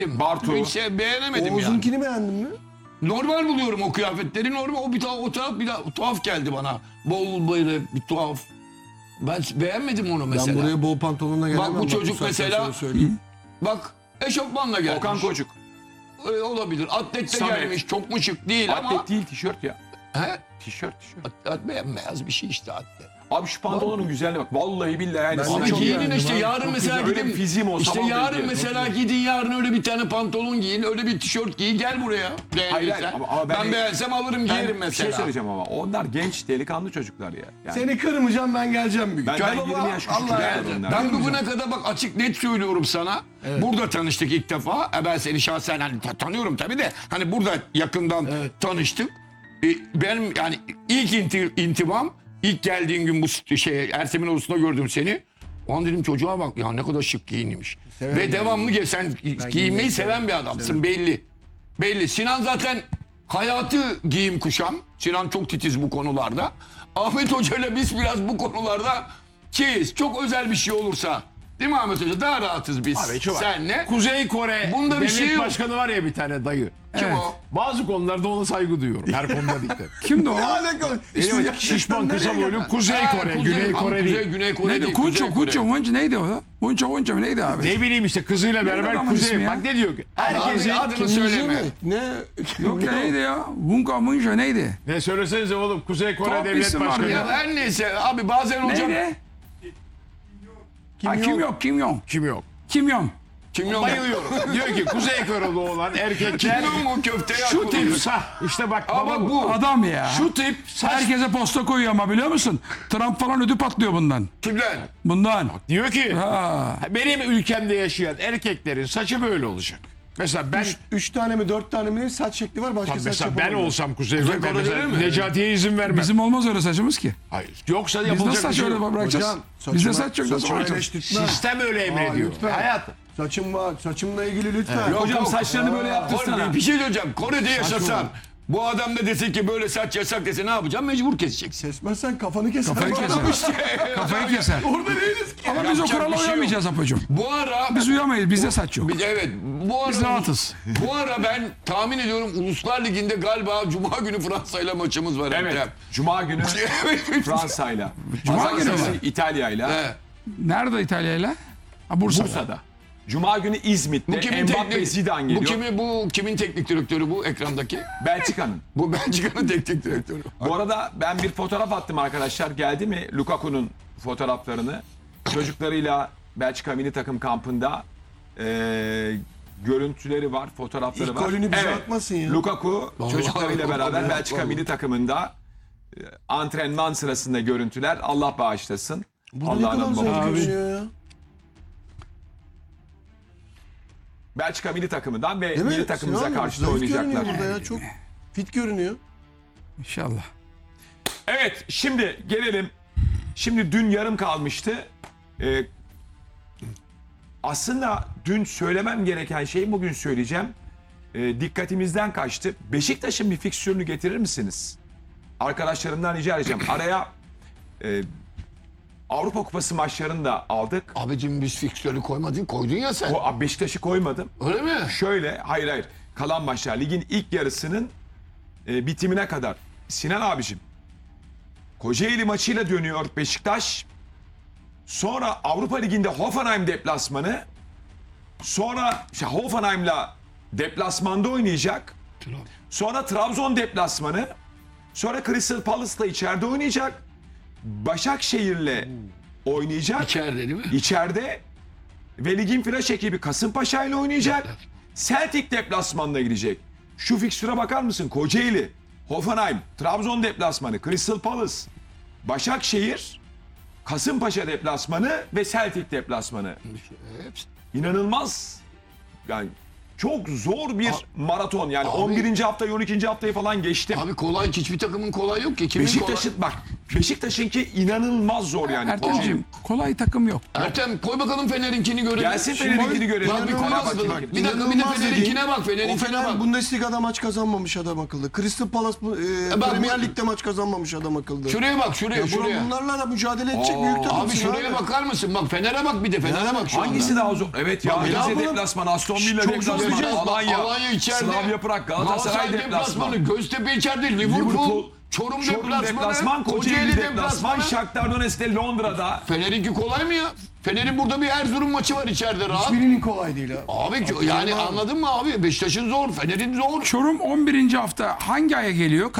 Bartu. Hiç beğenemedim yani. Oğuz'unkini beğendin mi? Normal buluyorum o kıyafetleri. Normal. O taraf bir tuhaf geldi bana. Bol böyle bir tuhaf. Ben beğenmedim onu mesela. Ben buraya bol pantolonla gelemem. bu çocuk saatten mesela- sonra söyleyeyim. Bak eşofmanla gelmiş. Okan Kocuk. Olabilir. Atletle Samet. gelmiş. Çok mu şık değil ama. Atlet değil, tişört ya. He? Tişört. Beyaz bir şey işte atlet. Abi şu pantolonun güzelliğine bak. Vallahi billahi yani. Ben de sana Abi çok giyinin beğendim işte abi, yarın çok mesela güzel. Öyle bir gidin. fiziğim olsa İşte vallahi yarın diye. mesela gidin yarın öyle bir tane pantolon giyin. Öyle bir tişört giy. Gel buraya. Hayır, Beğenirsen. ama Ben beğensem alırım giyerim Bir mesela. şey söyleyeceğim ama onlar genç delikanlı çocuklar ya. Yani Seni kırmayacağım, ben geleceğim bir gün. benden Gel baba, 20 yaş küçük Allah yani yardım. onlar. Ben bugüne kadar bak açık net söylüyorum sana. Burada tanıştık ilk defa. Ben seni şahsen hani tanıyorum tabii de. Hani burada yakından tanıştık. Benim yani ilk intibam ilk geldiğin gün bu Ertem'in odasında gördüm seni. O an dedim çocuğa bak ya ne kadar şık giyinmiş. Ve devamlı sen giyinmeyi seven bir adamsın belli. Belli. Sinan zaten hayatı giyim kuşam. Sinan çok titiz bu konularda. Ahmet Hoca ile biz biraz bu konularda şeyiz. Çok özel bir şey olursa. Değil mi Ahmet Hoca? Daha rahatız biz. Abi şu var. Senle. Kuzey Kore Bunda bir devlet şey yok. başkanı var ya bir tane dayı. Kim Evet. o? Bazı konularda ona saygı duyuyorum. Her konuda değil tabii. Kimdi o? Ne alaka? Benim şişman kısa boylu Kuzey Kore, Güney Kore Kuzey, değil. Güney Kore Neydi? değil. Kunço, Kuzey Kore. Kunço, Munç neydi o ya? Munço mu neydi abi? Ne bileyim işte kızıyla beraber adamın Kuzey. ismi ya? Bak ne diyor ki? Herkesin Abi, adını Kimlici söyleme. mi? Ne? Yok ya neydi ya? Munka Munço neydi? ne söylesenize oğlum Kuzey Kore Tuhaf bir devlet isim var başkanı. Ya her neyse abi bazen hocam. Neydi? Kim yok? Kim yok? Kim yok? Kim yok? Kim yok? Bayılıyorum. Diyor ki Kuzey Koreli olan erkekler Kim yok mu köfteye şu atılıyor? tip işte bak Ama baba bu. Adam ya. şu tip saç Herkese posta koyuyor ama biliyor musun? Trump falan ödü patlıyor bundan. Kimden? Bundan. diyor ki Ha. benim ülkemde yaşayan erkeklerin saçı böyle olacak. Mesela ben 3 tane mi 4 tane mi saç şekli var, başka saç mesela ben yapamam. olsam Kuzey Kuzey Kore Kore'de mesela mi? Necati'ye izin vermem. Bizim olmaz öyle saçımız ki. Hayır. Yoksa Biz nasıl yapılacak bir saç şey öyle yok. bırakacağız? Hocam, Bizde saçıma- saç yok. Nasıl saçıma bırakacağız? eleştirtme. Sistem öyle emrediyor. lütfen. Hayat. Saçım var, saçımla ilgili lütfen. Hocam saçlarını böyle yaptırsana. Bir şey söyleyeceğim. Kore'de yaşasan. Bu adam da dese ki böyle saç yasak dese ne yapacağım? Mecbur keseceksin. Kesmezsen kafanı keser. Kafayı keser. Kafayı keser. Orada değiliz ki. Ama biz o Yapacak kurala bir şey yok. uyamayacağız Apocuğum. Bu ara Biz uyamayız. Bizde saç yok. evet bu ara Biz rahatız. Bu ara ben tahmin ediyorum Uluslar Ligi'nde galiba Cuma günü Fransa'yla maçımız var. Evet. Ertem. Cuma günü Fransa'yla. Cuma günü Pazartesi mü? İtalya'yla. He. Nerede İtalya'yla? Ha Bursa'da. Bursa'da. Cuma günü İzmit'te. Bu kimin Mbappe teknik? Zidane geliyor. Bu kimin teknik direktörü bu ekrandaki? Belçika'nın. Bu Belçika'nın teknik direktörü. Bu arada ben bir fotoğraf attım arkadaşlar. Geldi mi Lukaku'nun fotoğraflarını? Çocuklarıyla Belçika milli takım kampında görüntüleri var, fotoğrafları İlk var. golünü bize atmasın ya. Lukaku çocuklarıyla beraber vallahi. Belçika milli takımında antrenman sırasında görüntüler. Allah bağışlasın. Burada ne kadar Allah'ın zor babası. görünüyor ya. Belçika milli takımından ve Değil mi? milli takımımıza Sinan, karşı da zayıf oynayacaklar. görünüyor burada ya, çok fit görünüyor. İnşallah. Evet, şimdi gelelim. Şimdi dün yarım kalmıştı. Aslında dün söylemem gereken şeyi bugün söyleyeceğim. Dikkatimizden kaçtı. Beşiktaş'ın bir fikstürünü getirir misiniz? Arkadaşlarımdan rica edeceğim. Araya Avrupa Kupası maçlarını da aldık. Abicim biz fikstörü koydun ya sen. Beşiktaş'ı koymadım. Öyle mi? Şöyle, hayır. Kalan maçlar, ligin ilk yarısının bitimine kadar. Sinan abicim, Kocaeli maçıyla dönüyor Beşiktaş. Sonra Avrupa Ligi'nde Hoffenheim deplasmanı. Sonra Hoffenheim'la deplasmanda oynayacak. Sonra Trabzon deplasmanı. Sonra Crystal Palace'la içeride oynayacak. Başakşehir'le oynayacak. İçeride değil mi? İçeride. Ve ligin flash ekibi Kasımpaşa ile oynayacak. Celtic deplasmanına gidecek. Şu fikstüre bakar mısın? Kocaeli, Hoffenheim, Trabzon deplasmanı, Crystal Palace, Başakşehir, Kasımpaşa deplasmanı ve Celtic deplasmanı. Hepsi. İnanılmaz. Yani çok zor bir maraton. Yani Abi- 11. haftayı 12. haftayı falan geçti. Abi kolay hiçbir takımın kolay yok ki. Kimin Beşiktaş'ın bak Beşiktaş'ınki inanılmaz zor yani. Ertem'ciğim kolay takım yok. Ertem koy bakalım Fener'inkini görelim. Gelsin Fener'inkini görelim. Bak bir koy Fenerbahçe bakalım. bakayım. Bir dakika bir de İnanılmaz Fener'inkine bak. O Fener'inkine Fener bak. Bundesliga'da maç kazanmamış adam akıllı. Crystal Palace bak, Premier Lig'de maç kazanmamış adam akıllı. Şuraya bak şuraya. Bunlarla da mücadele edecek büyük takımsın Abi şuraya bakar mısın? Bak Fener'e bak bir de Fener'e bak şu Hangisi anda. daha zor? Evet ya. Bak, ne Rize yapalım? deplasman, Aston Villa Çok deplasman, zorlayacağız. Alanya, içeride. Slavia Prag, Galatasaray deplasman. Göztepe içeride. Liverpool. Çorum deplasmanı. Kocaeli deplasman, Shakhtar Donetsk'te Londra'da. Fener'inki kolay mı ya? Fener'in burada bir Erzurum maçı var içeride rahat. Hiçbirinin kolay değil ha. Abi yani anladın mı abi? Beşiktaş'ın zor, Fener'in zor. Çorum 11. hafta hangi aya geliyor?